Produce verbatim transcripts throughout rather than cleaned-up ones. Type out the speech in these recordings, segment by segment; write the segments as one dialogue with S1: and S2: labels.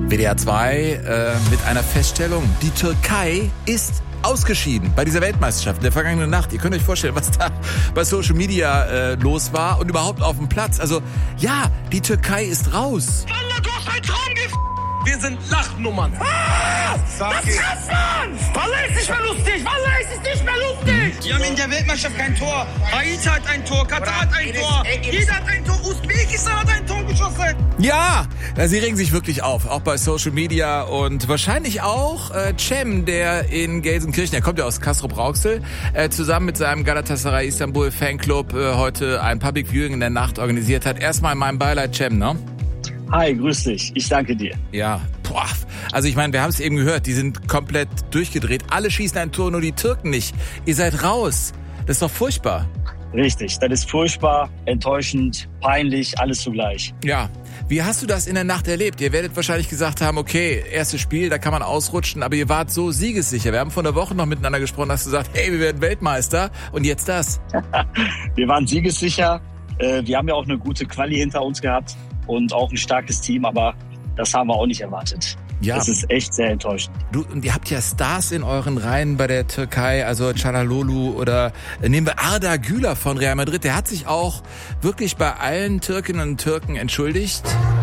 S1: W D R zwei äh, mit einer Feststellung. Die Türkei ist ausgeschieden bei dieser Weltmeisterschaft in der vergangenen Nacht. Ihr könnt euch vorstellen, was da bei Social Media äh, los war und überhaupt auf dem Platz. Also ja, die Türkei ist raus.
S2: Wallah, du hast ein Traum gef... Wir sind Lachnummern. Ah, das krass, Mann! Wallah, ist nicht mehr lustig! Wallah, es ist nicht mehr lustig! Wir haben in der Weltmeisterschaft kein Tor. Haiti hat ein Tor, Katar hat ein Tor, jeder hat ein Tor, Usbekistan hat ein Tor geschossen.
S1: Ja, sie regen sich wirklich auf, auch bei Social Media und wahrscheinlich auch äh, Cem, der in Gelsenkirchen, er kommt ja aus Castrop-Rauxel, äh, zusammen mit seinem Galatasaray Istanbul Fanclub äh, heute ein Public Viewing in der Nacht organisiert hat. Erstmal in meinem Beileid, Cem, ne?
S3: Hi, grüß dich. Ich danke dir.
S1: Ja, boah. Also ich meine, wir haben es eben gehört, die sind komplett durchgedreht. Alle schießen ein Tor, nur die Türken nicht. Ihr seid raus. Das ist doch furchtbar.
S3: Richtig, das ist furchtbar, enttäuschend, peinlich, alles zugleich.
S1: Ja, wie hast du das in der Nacht erlebt? Ihr werdet wahrscheinlich gesagt haben, okay, erstes Spiel, da kann man ausrutschen, aber ihr wart so siegessicher. Wir haben vor einer Woche noch miteinander gesprochen, hast gesagt, hey, wir werden Weltmeister und jetzt das.
S3: Wir waren siegessicher, wir haben ja auch eine gute Quali hinter uns gehabt und auch ein starkes Team, aber das haben wir auch nicht erwartet. Ja. Das ist echt sehr enttäuschend.
S1: Du, und ihr habt ja Stars in euren Reihen bei der Türkei, also Çalhanoğlu oder äh, nehmen wir Arda Güler von Real Madrid. Der hat sich auch wirklich bei allen Türkinnen und Türken entschuldigt.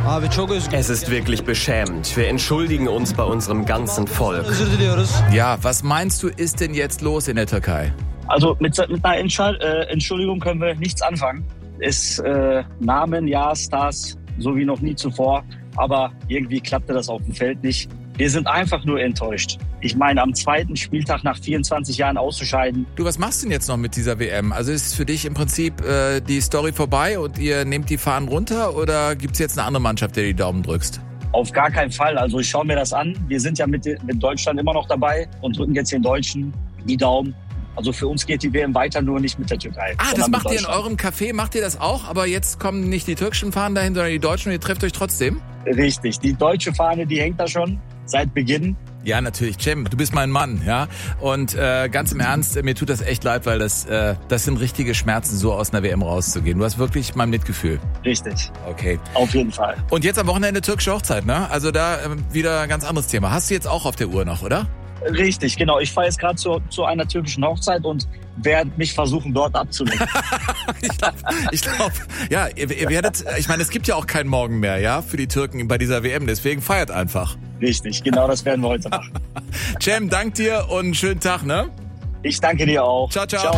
S4: Es ist wirklich beschämend. Wir entschuldigen uns bei unserem ganzen Volk.
S1: Ja, was meinst du, ist denn jetzt los in der Türkei?
S3: Also mit, mit einer Entschall- äh, Entschuldigung können wir nichts anfangen. Es äh, Namen, ja, Stars, so wie noch nie zuvor. Aber irgendwie klappte das auf dem Feld nicht. Wir sind einfach nur enttäuscht. Ich meine, am zweiten Spieltag nach vierundzwanzig Jahren auszuscheiden.
S1: Du, was machst du denn jetzt noch mit dieser W M? Also ist für dich im Prinzip äh, die Story vorbei und ihr nehmt die Fahnen runter oder gibt's jetzt eine andere Mannschaft, der die Daumen drückst?
S3: Auf gar keinen Fall. Also ich schaue mir das an. Wir sind ja mit, mit Deutschland immer noch dabei und drücken jetzt den Deutschen die Daumen. Also für uns geht die W M weiter, nur nicht mit der Türkei.
S1: Ah, das macht ihr in eurem Café, macht ihr das auch? Aber jetzt kommen nicht die türkischen Fahnen dahin, sondern die deutschen und ihr trefft euch trotzdem?
S3: Richtig, die deutsche Fahne, die hängt da schon seit Beginn.
S1: Ja, natürlich, Cem, du bist mein Mann, ja. Und äh, ganz im Ernst, mir tut das echt leid, weil das äh, das sind richtige Schmerzen, so aus einer W M rauszugehen. Du hast wirklich mein Mitgefühl.
S3: Richtig.
S1: Okay.
S3: Auf jeden Fall.
S1: Und jetzt am Wochenende türkische Hochzeit, ne? Also da äh, wieder ein ganz anderes Thema. Hast du jetzt auch auf der Uhr noch, oder?
S3: Richtig, genau. Ich fahre jetzt gerade zu, zu einer türkischen Hochzeit und werde mich versuchen, dort abzulenken.
S1: ich glaube, ich glaub, ja, ihr, ihr werdet, ich meine, es gibt ja auch keinen Morgen mehr, ja, für die Türken bei dieser W M, deswegen feiert einfach.
S3: Richtig, genau das werden wir heute machen.
S1: Cem, dank dir und einen schönen Tag, ne?
S3: Ich danke dir auch.
S1: Ciao, ciao.
S3: Ciao.